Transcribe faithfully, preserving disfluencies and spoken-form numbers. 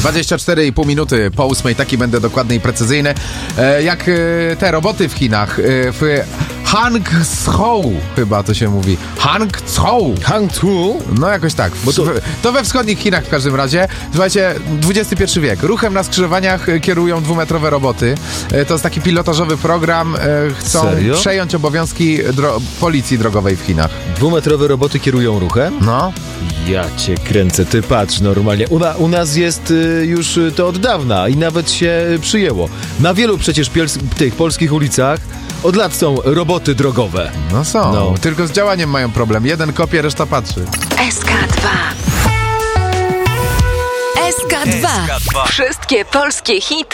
dwadzieścia cztery i pół minuty po ósmej, taki będę dokładny i precyzyjny. E, jak e, te roboty w Chinach, e, w Hangzhou chyba to się mówi. Hangzhou. Hangzhou? No jakoś tak. Bo to... to we wschodnich Chinach w każdym razie. Słuchajcie, dwudziesty pierwszy wiek. Ruchem na skrzyżowaniach kierują dwumetrowe roboty. E, to jest taki pilotażowy program. E, chcą Serio? przejąć obowiązki dro- policji drogowej w Chinach. Dwumetrowe roboty kierują ruchem? No. Ja cię kręcę, ty patrz normalnie. U, na, u nas jest y, już to od dawna i nawet się przyjęło. Na wielu przecież piels- tych polskich ulicach od lat są roboty drogowe. No są, No. tylko z działaniem mają problem. Jeden kopie, reszta patrzy. S K dwa. S K dwa. Wszystkie polskie hity.